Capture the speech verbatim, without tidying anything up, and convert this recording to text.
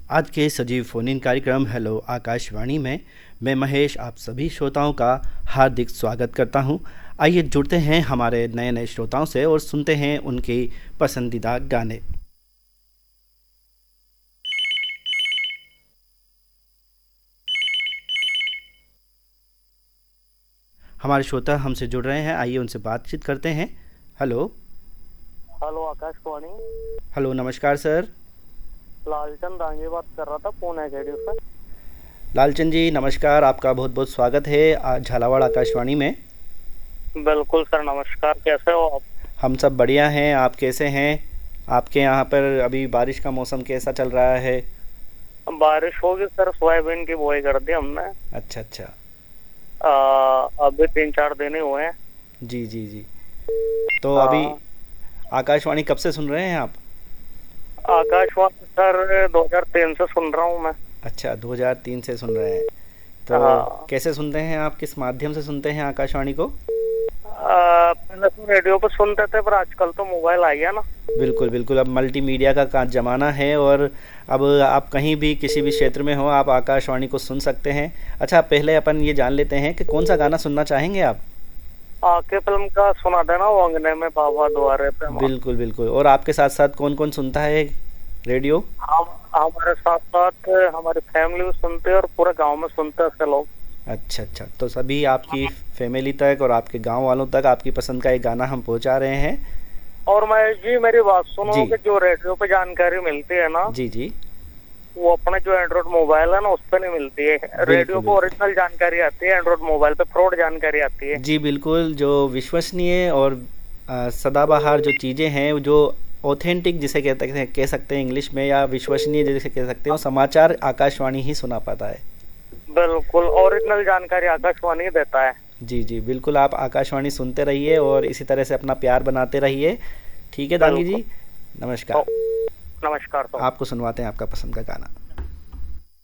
आज के सजीव फोन इन कार्यक्रम हेलो आकाशवाणी में मैं महेश आप सभी श्रोताओं का हार्दिक स्वागत करता हूं। आइए जुड़ते हैं हमारे नए नए श्रोताओं से और सुनते हैं उनके पसंदीदा गाने। हमारे श्रोता हमसे जुड़ रहे हैं, आइए उनसे बातचीत करते हैं। Hello hello Akashvani. हेलो, नमस्कार सर। लालचंद दांगे बात कर रहा था पुणे रेडियो से। लालचंद जी नमस्कार, आपका बहुत बहुत स्वागत है आज झालावाड़ आकाशवाणी में। बिल्कुल सर, नमस्कार। कैसे हो आप? हम सब बढ़िया हैं, आप कैसे हैं? आपके यहाँ पर अभी बारिश का मौसम कैसा चल रहा है? बारिश होगी सर, सोयाबीन की बुआई कर दी हमने। अच्छा अच्छा। आ, अभी तीन चार दिन ही हुए हैं। जी जी जी। तो अभी आकाशवाणी कब से सुन रहे हैं आप? आकाशवाणी सर दो हज़ार तीन से सुन रहा हूँ मैं। अच्छा, दो हज़ार तीन से सुन रहे हैं। तो हाँ। कैसे सुनते हैं आप, किस माध्यम से सुनते हैं आकाशवाणी को? आ, पहले तो रेडियो पर सुनते थे, पर आजकल तो मोबाइल आ गया ना। बिल्कुल बिल्कुल, अब मल्टीमीडिया का जमाना है और अब आप कहीं भी किसी भी क्षेत्र में हो आप आकाशवाणी को सुन सकते हैं। अच्छा, पहले अपन ये जान लेते हैं कि कौन सा गाना सुनना चाहेंगे आप? आके फिल्म का सुना देना, वो अंगने में बाबा दुआरे पे। बिल्कुल बिल्कुल। और आपके साथ साथ कौन कौन सुनता है रेडियो? हम हमारे साथ साथ हमारी फैमिली में सुनते हैं और पूरे गांव में सुनते हैं सब लोग। अच्छा अच्छा, तो सभी आपकी फैमिली तक और आपके गांव वालों तक आपकी पसंद का एक गाना हम पहुंचा रहे हैं। और महेश जी मेरी बात सुनो कि जो रेडियो पे जानकारी मिलती है ना, जी जी, वो अपने जो एंड्रॉइड मोबाइल है ना उस पर नहीं मिलती है। रेडियो पे ओरिजिनल जानकारी आती है, एंड्रॉइड मोबाइल पे फ्रॉड जानकारी आती है। जी बिल्कुल, जो विश्वसनीय और सदाबहार जो चीज़ें हैं, जो ऑथेंटिक जिसे कहते हैं कह सकते हैं इंग्लिश में, या विश्वसनीय जिसे कह सकते हो, समाचार आकाशवाणी ही सुना पाता है। बिल्कुल, ओरिजिनल जानकारी आकाशवाणी देता है। जी जी बिल्कुल, आप आकाशवाणी सुनते रहिए और इसी तरह से अपना प्यार बनाते रहिए। ठीक है दांगी जी, नमस्कार। नमस्कार। आपको सुनवाते हैं आपका पसंद का गाना।